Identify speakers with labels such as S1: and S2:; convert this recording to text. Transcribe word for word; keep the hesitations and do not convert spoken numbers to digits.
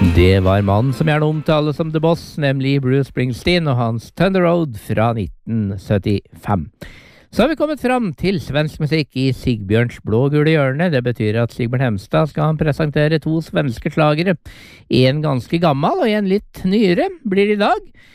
S1: Det var mannen som gjerne omtales som The Boss, nemlig Bruce Springsteen og hans Thunder Road fra nitten syttifem. Så har vi kommet fram til svensk musikk i Sigbjørns blå-gule hjørne. Det betyr at Sigbjørn Hemstad skal han presentere to svenske slagere. En ganske gammel og en litt nyere blir i dag.